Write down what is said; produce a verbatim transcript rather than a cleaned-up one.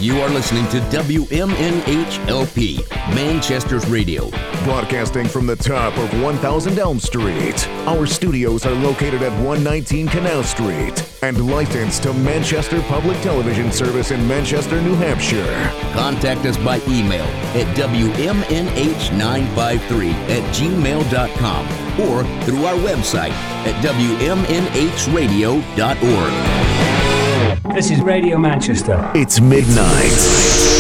You are listening to W M N H L P, Manchester's radio. Broadcasting from the top of one thousand Elm Street. Our studios are located at one nineteen Canal Street and licensed to Manchester Public Television Service in Manchester, New Hampshire. Contact us by email at W M N H nine five three at gmail dot com or through our website at W M N H radio dot org. This is Radio Manchester. It's midnight.